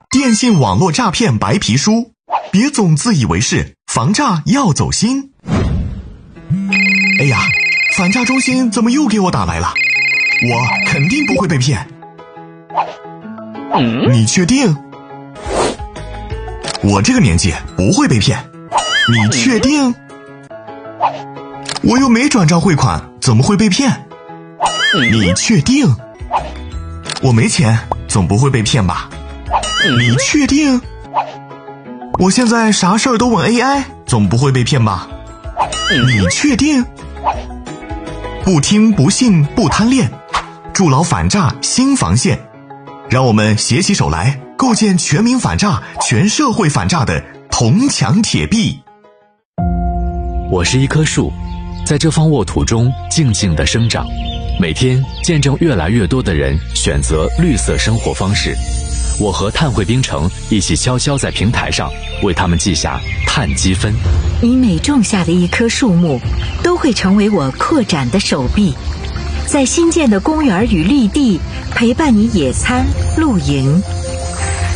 电信网络诈骗白皮书，别总自以为是，防诈要走心。哎呀，反诈中心怎么又给我打来了？我肯定不会被骗。你确定？我这个年纪不会被骗。你确定？我又没转账汇款，怎么会被骗？你确定？我没钱，总不会被骗吧？你确定？我现在啥事儿都问 AI， 总不会被骗吧？你确定？不听不信不贪恋，筑牢反诈新防线。让我们携起手来，构建全民反诈、全社会反诈的铜墙铁壁。 我是一棵树，在这方沃土中静静地生长，每天见证越来越多的人选择绿色生活方式。我和碳汇冰城一起悄悄在平台上为他们记下碳积分。 你每种下的一棵树木，都会成为我扩展的手臂，在新建的公园与绿地陪伴你野餐、露营。